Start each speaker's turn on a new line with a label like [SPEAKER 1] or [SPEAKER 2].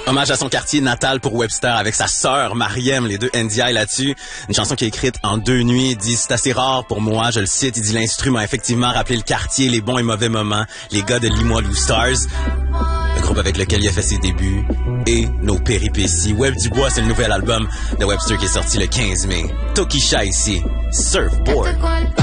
[SPEAKER 1] Hommage à son quartier natal pour Webster avec sa sœur Mariem, les deux NDI là-dessus. Une chanson qui est écrite en 2 nuits. Il dit, c'est assez rare pour moi, je le cite, il dit, l'instru m'a effectivement rappelé le quartier, les bons et mauvais moments, les gars de Limoilou Stars, le groupe avec lequel il a fait ses débuts, et nos péripéties. Web Dubois, c'est le nouvel album de Webster qui est sorti le 15 mai. Tokisha ici, Surfboard.